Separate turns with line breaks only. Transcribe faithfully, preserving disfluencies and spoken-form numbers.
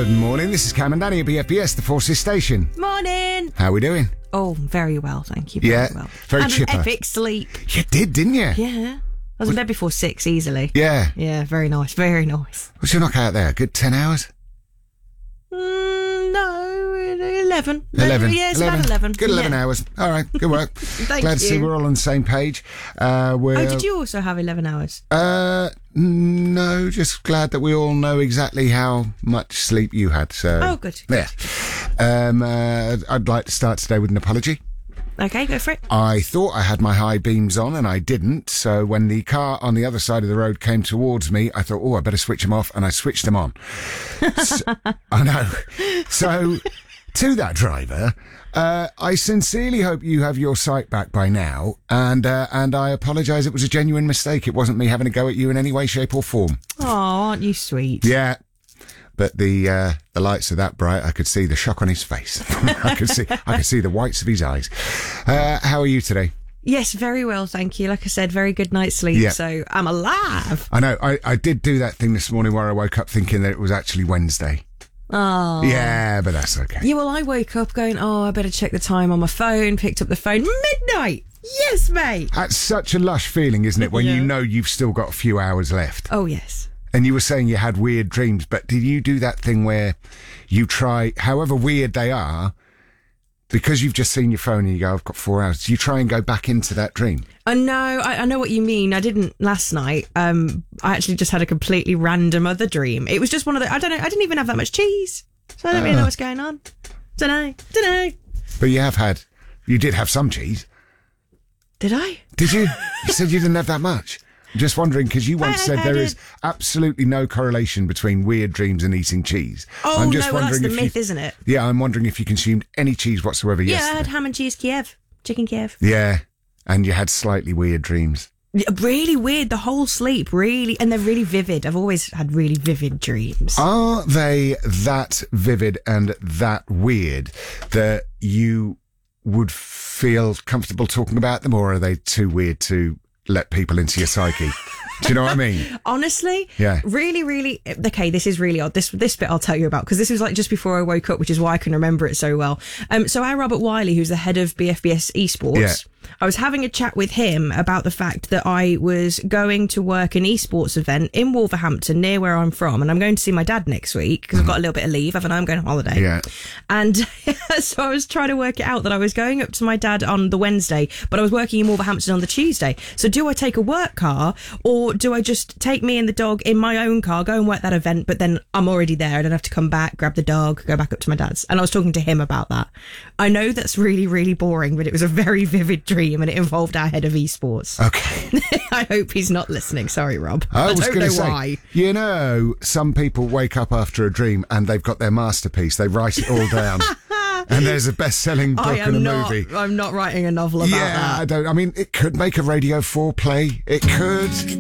Good morning, this is Cam and Danny at B F B S, the Forces Station.
Morning.
How are we doing?
Oh, very well, thank you. Very
Yeah,
well.
very
Had
chipper.
an epic sleep.
You did, didn't you?
Yeah. I was in bed before six easily.
Yeah.
Yeah, very nice, very nice.
What's your knockout there? Good ten hours?
Mm, no, eleven.
eleven.
Yeah, it's about eleven.
Good eleven
yeah.
hours. All right, good work.
Thank
Glad to see
you.
we're all on the same page. Uh, we're,
Oh, did you also have eleven hours?
Uh, no, just glad that we all know exactly how much sleep you had. So,
Oh, good.
Yeah. Um, uh, I'd like to start today with an apology.
Okay, go for it.
I thought I had my high beams on and I didn't. So when the car on the other side of the road came towards me, I thought, oh, I better switch them off. And I switched them on. So, I know. So to that driver, uh, I sincerely hope you have your sight back by now. And, uh, and I apologise. It was a genuine mistake. It wasn't me having a go at you in any way, shape or form.
Oh, aren't you sweet?
Yeah. But the uh, the lights are that bright, I could see the shock on his face. I could see I could see the whites of his eyes. Uh, how are you today?
Yes, very well, thank you. Like I said, very good night's sleep,
Yeah.
so I'm alive.
I know, I, I did do that thing this morning where I woke up thinking that it was actually Wednesday.
Oh.
Yeah, but that's okay.
Yeah, well, I woke up going, oh, I better check the time on my phone, picked up the phone, midnight. Yes, mate.
That's such a lush feeling, isn't it, when
Yeah.
you know you've still got a few hours left.
Oh, yes.
And you were saying you had weird dreams, but did you do that thing where you try, however weird they are, because you've just seen your phone and you go, I've got four hours, do you try and go back into that dream?
I know, I, I know what you mean. I didn't last night. Um, I actually just had a completely random other dream. It was just one of the, I don't know, I didn't even have that much cheese. So I don't really know what's going on. Don't know, don't know.
But you have had, you did have some cheese.
Did I?
Did you? You said you didn't have that much. I'm just wondering, because you once
I-
said
I
there
did.
is absolutely no correlation between weird dreams and eating cheese.
Oh,
I'm just
no, well, that's
wondering
the
if
myth,
you,
isn't it?
Yeah, I'm wondering if you consumed any cheese whatsoever
Yeah, I
yesterday.
had ham and cheese Kiev. Chicken Kiev.
Yeah, and you had slightly weird dreams.
Yeah, really weird, the whole sleep, really, and they're really vivid. I've always had really vivid dreams.
Are they that vivid and that weird that you would feel comfortable talking about them, or are they too weird to let people into your psyche? Do you know what I mean?
Honestly,
Yeah.
really, really. Okay, this is really odd. This this bit I'll tell you about because this was like just before I woke up, which is why I can remember it so well. Um, so our Robert Wiley, who's the head of B F B S Esports,
Yeah.
I was having a chat with him about the fact that I was going to work an esports event in Wolverhampton, near where I'm from, and I'm going to see my dad next week because I've got a little bit of leave, haven't I? I'm going on holiday.
Yeah.
And so I was trying to work it out that I was going up to my dad on the Wednesday, but I was working in Wolverhampton on the Tuesday. So do I take a work car or do I just take me and the dog in my own car, go and work that event, but then I'm already there. I don't have to come back, grab the dog, go back up to my dad's. And I was talking to him about that. I know that's really, really boring, but it was a very vivid dream and it involved our head of esports.
Okay.
I hope he's not listening. Sorry, Rob.
I,
I,
was
don't
going
know
to say,
why.
you know, some people wake up after a dream and they've got their masterpiece. They write it all down. And there's a best-selling book
I
and a
am not,
movie.
I'm not writing a novel about
Yeah,
that.
I don't. I mean, it could make a Radio four play. It could.